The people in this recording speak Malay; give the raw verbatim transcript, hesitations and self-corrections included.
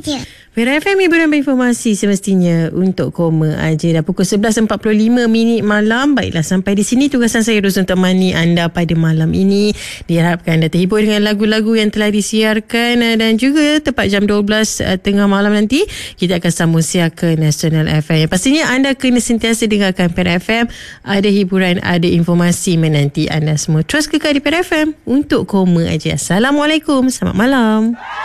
aja. Pera F M, hiburan berinformasi semestinya untuk koma aja. Dah pukul sebelas empat puluh lima minit malam. Baiklah, sampai di sini tugasan saya Ros untuk temani anda pada malam ini. Diharapkan anda terhibur dengan lagu-lagu yang telah disiarkan, dan juga tepat jam dua belas tengah malam nanti kita akan sambung siar ke Nasional F M. Pastinya anda kena sentiasa dengarkan Pera F M. Ada hiburan, ada informasi menanti anda semua. Terus kekal di Pera F M untuk koma aja. Assalamualaikum, selamat malam.